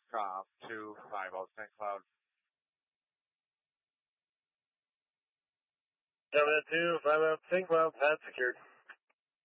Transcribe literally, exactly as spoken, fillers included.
com two five zero Saint Cloud. seven two five zero Saint Cloud, pad secured.